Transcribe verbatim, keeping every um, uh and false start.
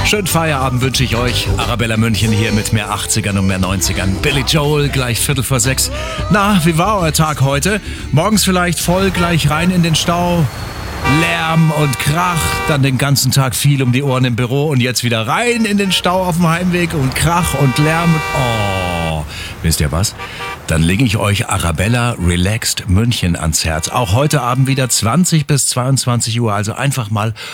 Schönen Feierabend wünsche ich euch. Arabella München hier mit mehr achtzigern und mehr neunzigern. Billy Joel gleich Viertel vor sechs. Na, wie war euer Tag heute? Morgens vielleicht voll gleich rein in den Stau. Lärm und Krach, dann den ganzen Tag viel um die Ohren im Büro und jetzt wieder rein in den Stau auf dem Heimweg und Krach und Lärm. Oh, wisst ihr was? Dann lege ich euch Arabella Relaxed München ans Herz. Auch heute Abend wieder zwanzig bis zweiundzwanzig Uhr, also einfach mal